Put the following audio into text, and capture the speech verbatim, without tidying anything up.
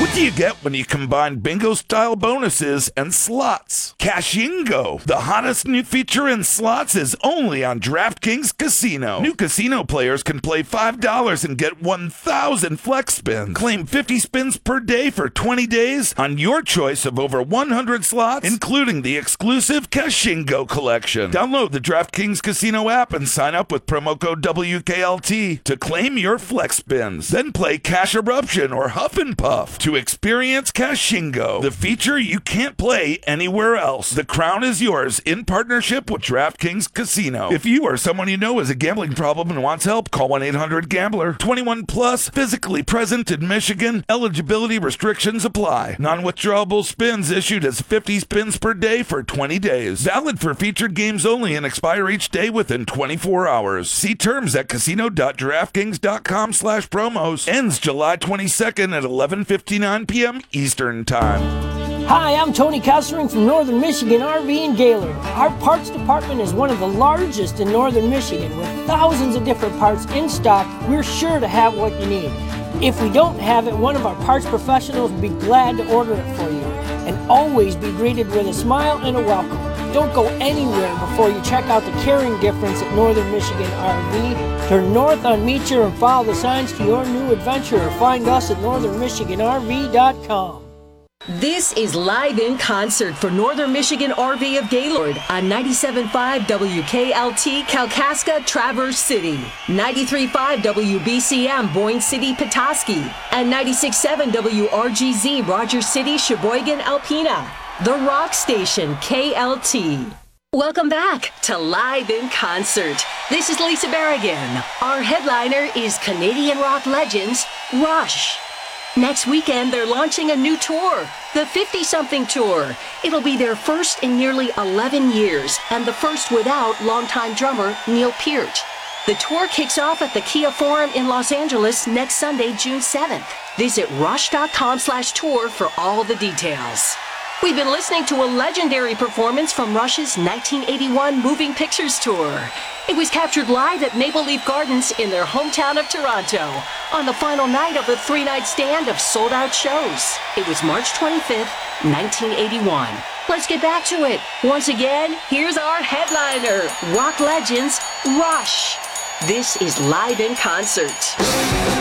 What do you get when you combine bingo-style bonuses and slots? Cashingo, the hottest new feature in slots, is only on DraftKings Casino. New casino players can play five dollars and get one thousand flex spins. Claim fifty spins per day for twenty days on your choice of over one hundred slots, including the exclusive Cashingo collection. Download the DraftKings Casino app and sign up with promo code W K L T to claim your flex spins. Then play Cash Eruption or Huff and Puff to experience Cashingo, the feature you can't play anywhere else. The crown is yours in partnership with DraftKings Casino. If you or someone you know has a gambling problem and wants help, call one eight hundred gambler. twenty-one plus, physically present in Michigan. Eligibility restrictions apply. Non-withdrawable spins issued as fifty spins per day for twenty days. Valid for featured games only and expire each day within twenty-four hours. See terms at casino.draftkings.com slash promos. Ends July twenty-second at eleven fifty-nine p.m. Eastern Time. Hi, I'm Tony Kessering from Northern Michigan R V in Gaylord. Our parts department is one of the largest in Northern Michigan. With thousands of different parts in stock, we're sure to have what you need. If we don't have it, one of our parts professionals will be glad to order it for you. And always be greeted with a smile and a welcome. Don't go anywhere before you check out the caring difference at Northern Michigan R V. Turn north on Meacher and follow the signs to your new adventure, or find us at northern michigan r v dot com. This is Live in Concert for Northern Michigan R V of Gaylord on ninety-seven point five W K L T Kalkaska, Traverse City, ninety-three point five W B C M Boyne City, Petoskey, and ninety-six point seven W R G Z Rogers City, Sheboygan, Alpena. The Rock Station, K L T. Welcome back to Live in Concert. This is Lisa Berrigan. Our headliner is Canadian rock legends, Rush. Next weekend, they're launching a new tour, the fifty-something Tour. It'll be their first in nearly eleven years, and the first without longtime drummer Neil Peart. The tour kicks off at the Kia Forum in Los Angeles next Sunday, June seventh. Visit rush.com slash tour for all the details. We've been listening to a legendary performance from Rush's nineteen eighty-one Moving Pictures Tour. It was captured live at Maple Leaf Gardens in their hometown of Toronto on the final night of the three-night stand of sold-out shows. It was March twenty-fifth, nineteen eighty-one. Let's get back to it. Once again, here's our headliner, rock legends, Rush. This is Live in Concert.